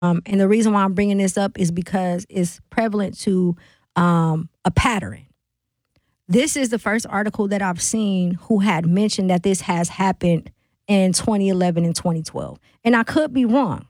And the reason why I'm bringing this up is because it's prevalent to a pattern. This is the first article that I've seen who had mentioned that this has happened in 2011 and 2012. And I could be wrong.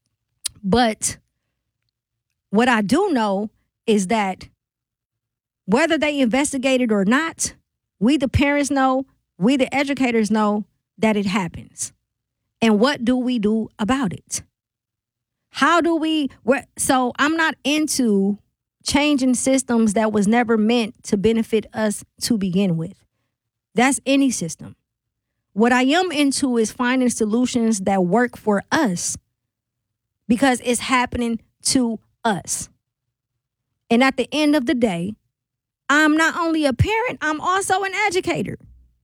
But what I do know is that whether they investigated or not, we the parents know, we the educators know that it happens. And what do we do about it? How do we, so I'm not into changing systems that was never meant to benefit us to begin with. That's any system. What I am into is finding solutions that work for us because it's happening to us. And at the end of the day, I'm not only a parent, I'm also an educator.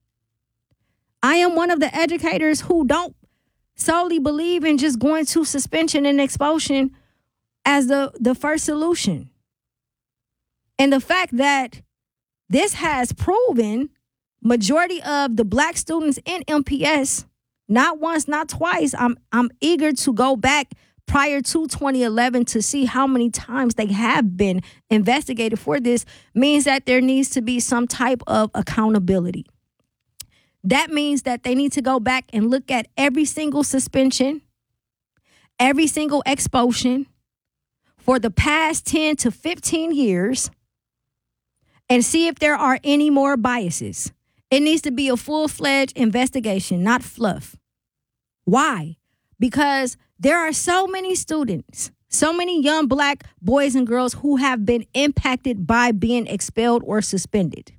I am one of the educators who don't solely believe in just going to suspension and expulsion as the first solution. And the fact that this has proven majority of the black students in MPS, not once, not twice, I'm eager to go back prior to 2011 to see how many times they have been investigated for this, means that there needs to be some type of accountability. That means that they need to go back and look at every single suspension, every single expulsion for the past 10 to 15 years and see if there are any more biases. It needs to be a full-fledged investigation, not fluff. Why? Because there are so many students, so many young black boys and girls who have been impacted by being expelled or suspended.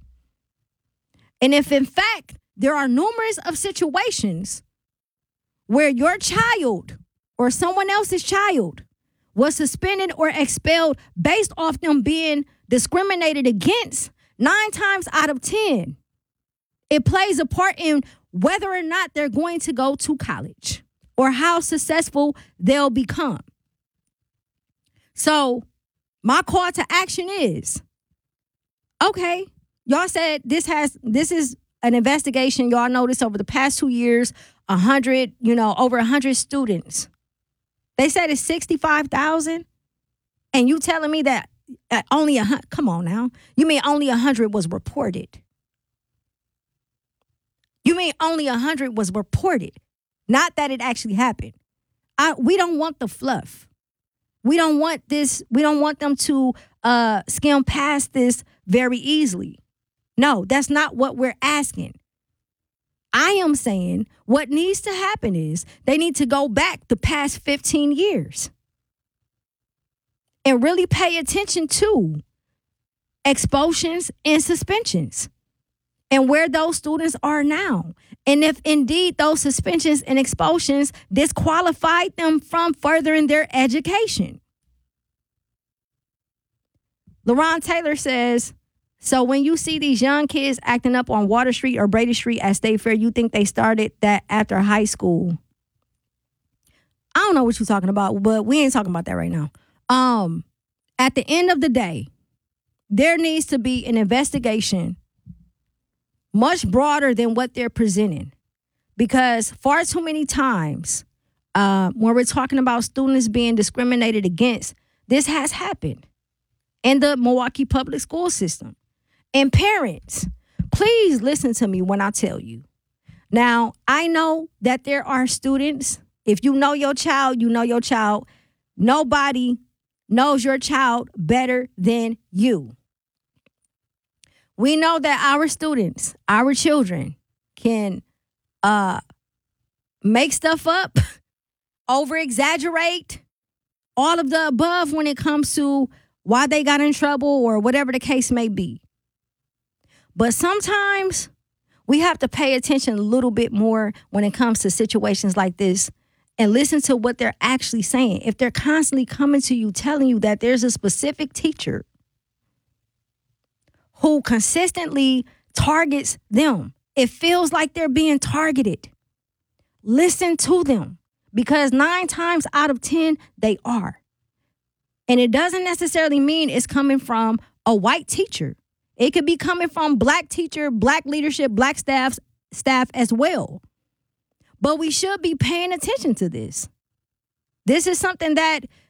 And if in fact there are numerous of situations where your child or someone else's child was suspended or expelled based off them being discriminated against, 9 times out of 10, it plays a part in whether or not they're going to go to college or how successful they'll become. So my call to action is, okay, y'all said this is an investigation. Y'all noticed over the past 2 years, over 100 students. They said it's 65,000. And you telling me that only 100, come on now. You mean only 100 was reported? You mean only 100 was reported? Not that it actually happened. We don't want the fluff. We don't want this. We don't want them to skim past this very easily. No, that's not what we're asking. I am saying what needs to happen is they need to go back the past 15 years and really pay attention to expulsions and suspensions and where those students are now. And if indeed those suspensions and expulsions disqualified them from furthering their education. LaRon Taylor says, so when you see these young kids acting up on Water Street or Brady Street at State Fair, you think they started that after high school. I don't know what you're talking about, but we ain't talking about that right now. At the end of the day, there needs to be an investigation much broader than what they're presenting. Because far too many times, when we're talking about students being discriminated against, this has happened in the Milwaukee public school system. And parents, please listen to me when I tell you. Now, I know that there are students, if you know your child, you know your child. Nobody knows your child better than you. We know that our students, our children, can make stuff up, over-exaggerate, all of the above when it comes to why they got in trouble or whatever the case may be. But sometimes we have to pay attention a little bit more when it comes to situations like this and listen to what they're actually saying. If they're constantly coming to you telling you that there's a specific teacher who consistently targets them, it feels like they're being targeted. Listen to them, because 9 times out of 10, they are. And it doesn't necessarily mean it's coming from a white teacher. It could be coming from black teacher, black leadership, black staff as well. But we should be paying attention to this. This is something that